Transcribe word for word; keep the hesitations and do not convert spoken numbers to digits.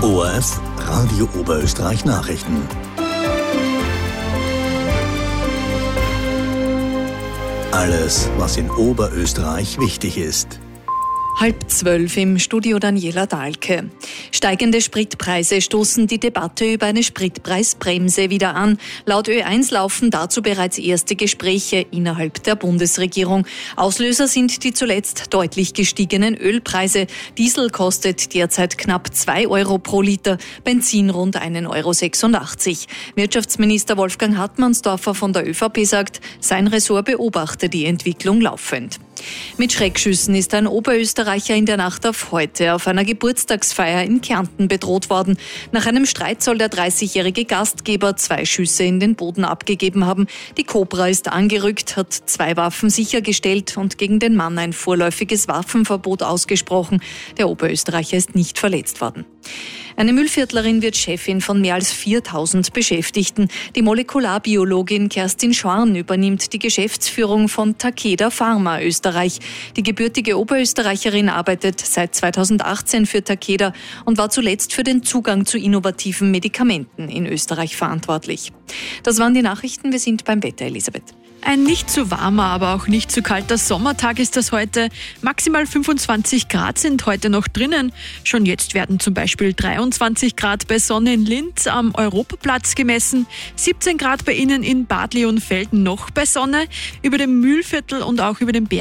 O R F Radio Oberösterreich Nachrichten. Alles, was in Oberösterreich wichtig ist. Halb zwölf im Studio Daniela Dahlke. Steigende Spritpreise stoßen die Debatte über eine Spritpreisbremse wieder an. Laut Ö eins laufen dazu bereits erste Gespräche innerhalb der Bundesregierung. Auslöser sind die zuletzt deutlich gestiegenen Ölpreise. Diesel kostet derzeit knapp zwei Euro pro Liter, Benzin rund einen Euro sechsundachtzig. Wirtschaftsminister Wolfgang Hartmannsdorfer von der ÖVP sagt, sein Ressort beobachte die Entwicklung laufend. Mit Schreckschüssen ist ein Oberösterreicher in der Nacht auf heute auf einer Geburtstagsfeier in Kärnten bedroht worden. Nach einem Streit soll der dreißigjährige Gastgeber zwei Schüsse in den Boden abgegeben haben. Die Cobra ist angerückt, hat zwei Waffen sichergestellt und gegen den Mann ein vorläufiges Waffenverbot ausgesprochen. Der Oberösterreicher ist nicht verletzt worden. Eine Müllviertlerin wird Chefin von mehr als viertausend Beschäftigten. Die Molekularbiologin Kerstin Schorn übernimmt die Geschäftsführung von Takeda Pharma Österreich. Die gebürtige Oberösterreicherin arbeitet seit zweitausendachtzehn für Takeda und war zuletzt für den Zugang zu innovativen Medikamenten in Österreich verantwortlich. Das waren die Nachrichten. Wir sind beim Wetter, Elisabeth. Ein nicht zu warmer, aber auch nicht zu kalter Sommertag ist das heute. Maximal fünfundzwanzig Grad sind heute noch drinnen. Schon jetzt werden zum Beispiel dreiundzwanzig Grad bei Sonne in Linz am Europaplatz gemessen, siebzehn Grad bei Ihnen in Bad Leonfelden noch bei Sonne, über dem Mühlviertel und auch über dem Berg